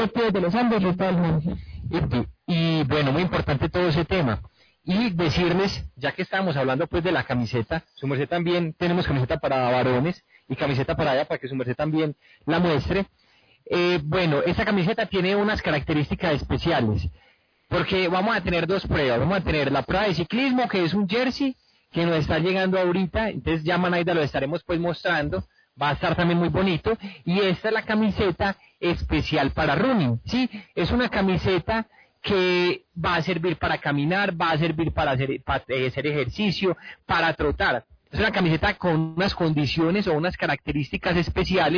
de los Andes, Ruta del Monte. Y bueno, muy importante todo ese tema. Y decirles, ya que estábamos hablando pues de la camiseta, su merced también tenemos camiseta para varones y camiseta para allá para que su merced también la muestre. Bueno, esta camiseta tiene unas características especiales, porque vamos a tener dos pruebas. Vamos a tener la prueba de ciclismo, que es un jersey, que nos está llegando ahorita, entonces ya Manaida lo estaremos pues mostrando, va a estar también muy bonito, y esta es la camiseta especial para running, ¿sí? Es una camiseta que va a servir para caminar, va a servir para hacer ejercicio, para trotar. Es una camiseta con unas condiciones o unas características especiales